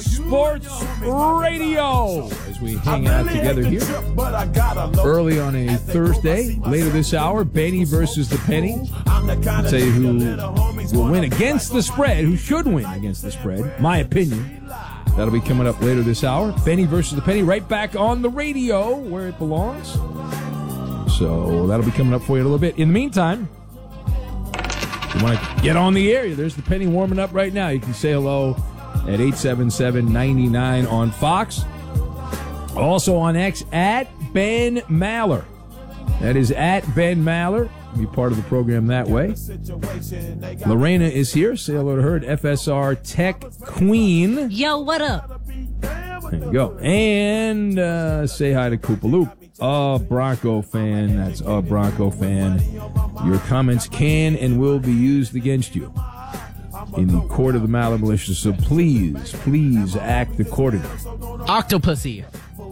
Sports Radio as we hang out together here early on a Thursday. Later this hour, Benny versus the Penny. I'll tell you who will win against the spread, who should win against the spread, my opinion. That'll be coming up later this hour. Benny versus the Penny, right back on the radio where it belongs. So that'll be coming up for you in a little bit. In the meantime, if you want to get on the air, there's the Penny warming up right now. You can say hello at 877-99 on Fox. Also on X, at Ben Maller. That is at Ben Maller. Be part of the program that way. Lorena is here. Say hello to her at FSR Tech Queen. Yo, what up? There you go. And say hi to Koopa Loop. A Bronco fan. That's a Bronco fan. Your comments can and will be used against you in the court of the Maller Militia. So please act accordingly. Octopussy.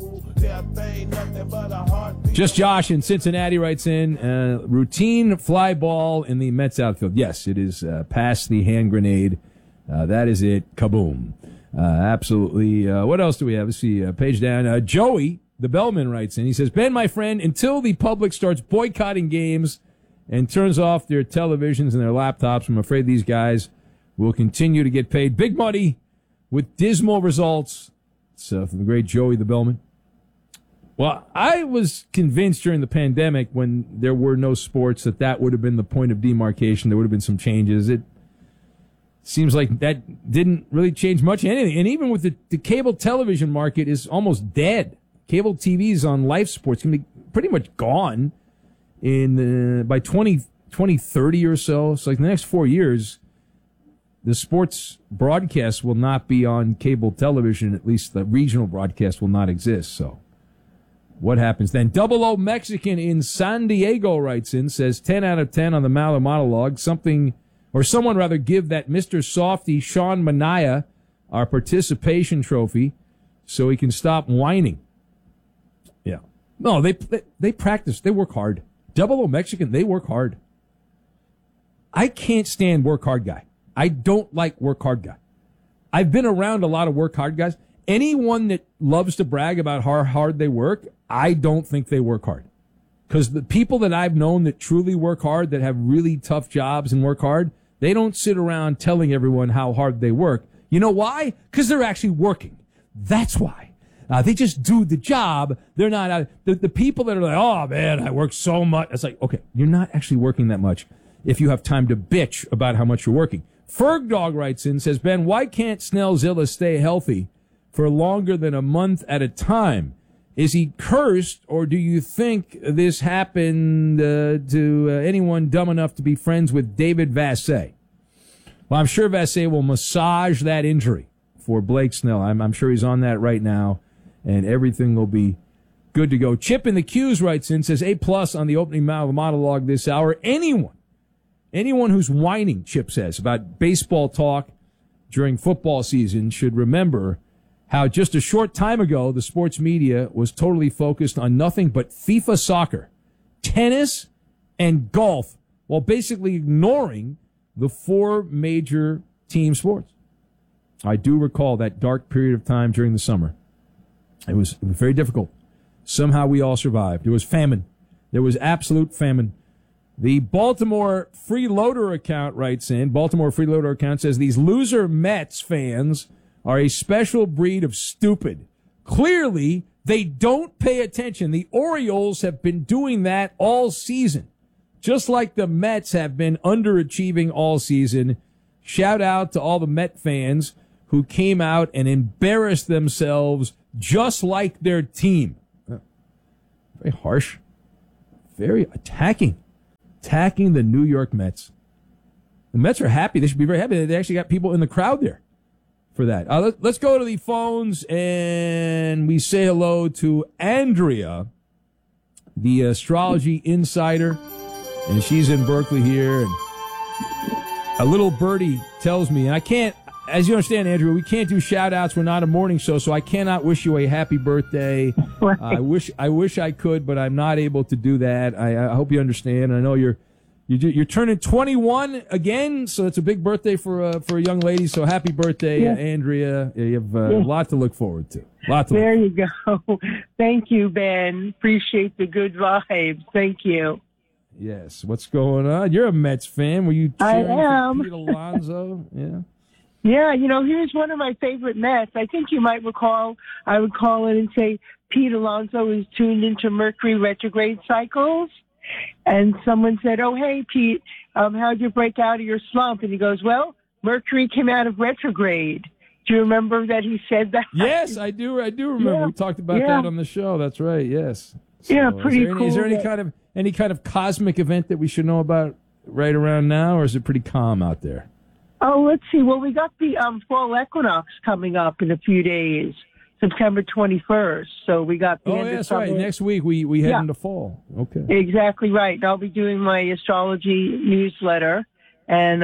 Just Josh in Cincinnati writes in, routine fly ball in the Mets outfield. Yes, it is past the hand grenade. That is it. Kaboom. Absolutely. What else do we have? Let's see. Page down. Joey, the bellman, writes in. He says, Ben, my friend, until the public starts boycotting games and turns off their televisions and their laptops, I'm afraid these guys will continue to get paid big money with dismal results. So from the great Joey, the bellman. Well, I was convinced during the pandemic when there were no sports that would have been the point of demarcation. There would have been some changes. It seems like that didn't really change much of anything. And even with the cable television market is almost dead. Cable TVs on live sports can be pretty much gone by 2030 or so. So like the next 4 years, the sports broadcast will not be on cable television. At least the regional broadcast will not exist. So what happens then? Double O Mexican in San Diego writes in, says 10 out of 10 on the Maller monologue. Someone give that Mr. Softy, Sean Mania, our participation trophy so he can stop whining. Yeah. No, they practice. They work hard. Double O Mexican, they work hard. I can't stand work hard guy. I don't like work hard guy. I've been around a lot of work hard guys. Anyone that loves to brag about how hard they work, I don't think they work hard. Because the people that I've known that truly work hard, that have really tough jobs and work hard, they don't sit around telling everyone how hard they work. You know why? Because they're actually working. That's why. They just do the job. They're not, the people that are like, oh man, I work so much. It's like, okay, you're not actually working that much if you have time to bitch about how much you're working. Ferg Dog writes in, says, Ben, why can't Snellzilla stay healthy for longer than a month at a time? Is he cursed, or do you think this happened to anyone dumb enough to be friends with David Vassay? Well, I'm sure Vassay will massage that injury for Blake Snell. I'm sure he's on that right now, and everything will be good to go. Chip in the Q's writes in, says, A+ on the opening monologue this hour. Anyone who's whining, Chip says, about baseball talk during football season should remember how just a short time ago the sports media was totally focused on nothing but FIFA soccer, tennis, and golf, while basically ignoring the four major team sports. I do recall that dark period of time during the summer. It was very difficult. Somehow we all survived. There was famine. There was absolute famine. The Baltimore Freeloader account writes in, Baltimore Freeloader account says, these loser Mets fans are a special breed of stupid. Clearly, they don't pay attention. The Orioles have been doing that all season, just like the Mets have been underachieving all season. Shout out to all the Met fans who came out and embarrassed themselves just like their team. Very harsh. Very attacking the New York Mets. The Mets are happy. They should be very happy. They actually got people in the crowd there for that. Let's go to the phones, and we say hello to Andrea, the astrology insider, and she's in Berkeley here. And a little birdie tells me, and I can't, as you understand, Andrea, we can't do shout-outs. We're not a morning show, so I cannot wish you a happy birthday. Right. I wish I could, but I'm not able to do that. I hope you understand. I know you're You're turning 21 again, so it's a big birthday for a young lady. So happy birthday, Andrea. You have a lot to look forward to. There you go. Thank you, Ben. Appreciate the good vibes. Thank you. Yes. What's going on? You're a Mets fan. Were you cheering for Pete Alonso? Yeah. Yeah, here's one of my favorite Mets. I think you might recall I would call in and say Pete Alonso is tuned into Mercury retrograde cycles. And someone said, "Oh, hey, Pete, how'd you break out of your slump?" And he goes, "Well, Mercury came out of retrograde." Do you remember that he said that? Yes, I do. I do remember. Yeah. We talked about that on the show. That's right. Yes. So, yeah, pretty cool. Is there any kind of cosmic event that we should know about right around now, or is it pretty calm out there? Oh, let's see. Well, we got the fall equinox coming up in a few days, September 21st. So we got the end of that's summer. right. Next week we head into fall. Okay. Exactly right. I'll be doing my astrology newsletter, and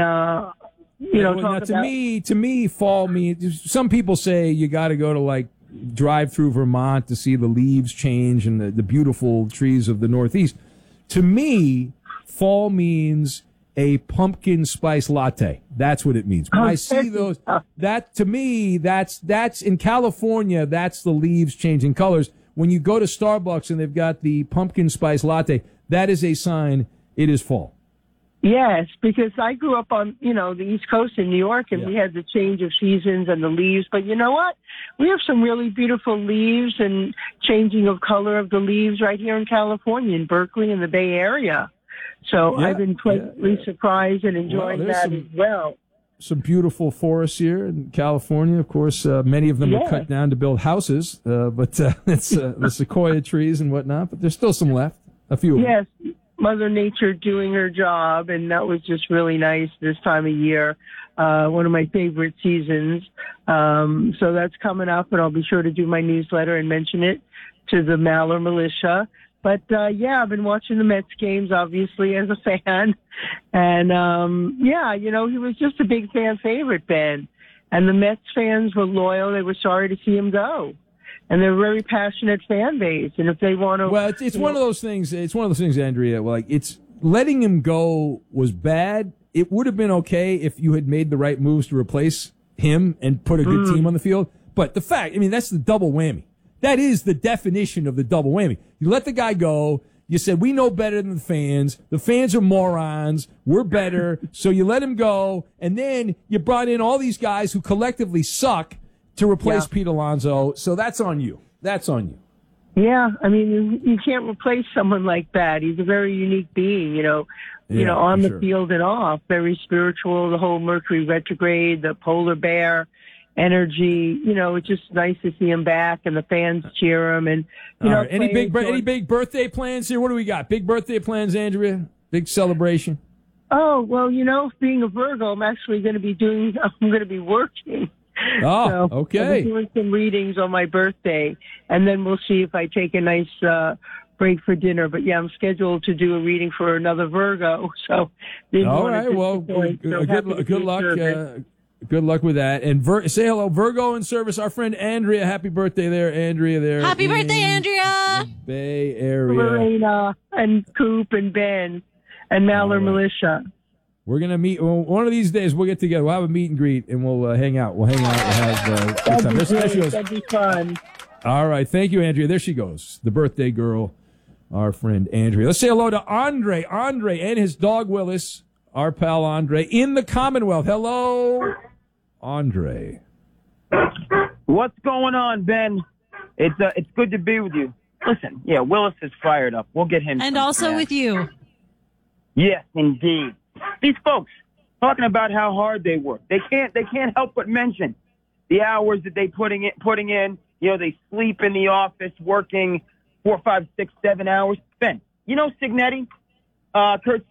to me, fall means. Some people say you got to go to drive through Vermont to see the leaves change and the beautiful trees of the Northeast. To me, fall means a pumpkin spice latte. That's what it means. When I see those, that to me, that's in California, that's the leaves changing colors. When you go to Starbucks and they've got the pumpkin spice latte, that is a sign it is fall. Yes, because I grew up on, the East Coast in New York, and we had the change of seasons and the leaves. But you know what? We have some really beautiful leaves and changing of color of the leaves right here in California, in Berkeley, in the Bay Area. So I've been pleasantly surprised and enjoying that as well. Some beautiful forests here in California. Of course, many of them were cut down to build houses, but it's the sequoia trees and whatnot. But there's still some left, a few of them. Yes, Mother Nature doing her job, and that was just really nice this time of year. One of my favorite seasons. So that's coming up, and I'll be sure to do my newsletter and mention it to the Maller Militia. But, I've been watching the Mets games, obviously, as a fan. And, he was just a big fan favorite, Ben. And the Mets fans were loyal. They were sorry to see him go. And they're a very passionate fan base. And if they want to... Well, it's one of those things. It's one of those things, Andrea. It's letting him go was bad. It would have been okay if you had made the right moves to replace him and put a good team on the field. But that's the double whammy. That is the definition of the double whammy. You let the guy go. You said, we know better than the fans. The fans are morons. We're better. So you let him go. And then you brought in all these guys who collectively suck to replace Pete Alonso. So that's on you. That's on you. Yeah. I mean, you can't replace someone like that. He's a very unique being, on the field and off. Very spiritual, the whole Mercury retrograde, the polar bear energy, it's just nice to see him back, and the fans cheer him. And any big birthday plans here? What do we got? Big birthday plans, Andrea? Big celebration? Oh well, being a Virgo, I'm actually going to be working. Oh, so okay. I'll be doing some readings on my birthday, and then we'll see if I take a nice break for dinner. But I'm scheduled to do a reading for another Virgo. So all right, well, good luck. Good luck with that. And say hello, Virgo in service. Our friend Andrea. Happy birthday there, Andrea. There. Happy birthday, Andrea. Bay Area. Lorena and Coop and Ben and Maller Militia. We're going to meet. One of these days, we'll get together. We'll have a meet and greet, and we'll hang out. We'll have good time. There she goes. That'd be fun. All right. Thank you, Andrea. There she goes. The birthday girl, our friend Andrea. Let's say hello to Andre. Andre and his dog, Willis. Our pal Andre in the Commonwealth. Hello, Andre. What's going on, Ben? It's good to be with you. Listen, Willis is fired up. We'll get him. And also with you. Yes, indeed. These folks talking about how hard they work. They can't help but mention the hours that they putting in. They sleep in the office working 4, 5, 6, 7 hours. Ben, Signetti, Kurt